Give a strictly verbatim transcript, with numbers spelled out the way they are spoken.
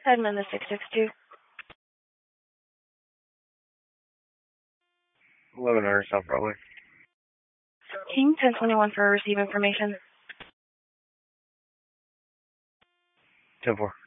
Edmund, the six six two. eleven hundred South Broadway. King ten twenty-one for receive information. ten four.